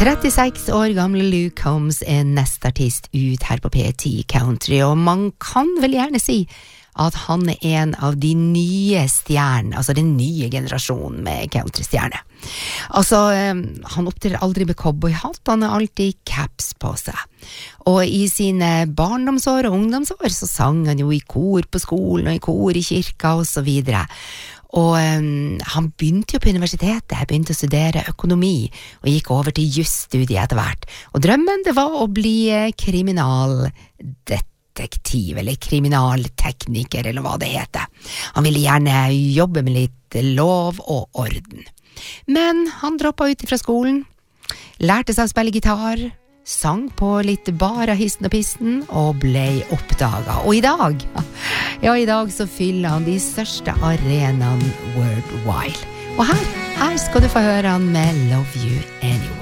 36 år gamle Luke Combs nest artist ut her på P10 Country, og man kan vel gjerne si at han en av de nye stjernene, altså den nye generasjonen med countrystjerne. Altså, han opptrer aldri med cowboyhatt, han har alltid caps på seg. Og i sine barndomsår og ungdomsår så sang han jo i kor på skolen og i kor i kirka og så videre. Og han begynte jo på universitetet, han begynte å studere økonomi og gikk over til jusstudiet etter hvert. Og drømmen det var å bli kriminaldetektiv eller kriminaltekniker eller hva det heter. Han ville gjerne jobbe med litt lov og orden. Men han droppet ut fra skolen, lærte seg å spille gitar, sang på litt bar av hissen og pissen og ble oppdaget. Og i dag så fyller han de største arenaene worldwide. Og her skal du få høre han med Love You Anyway.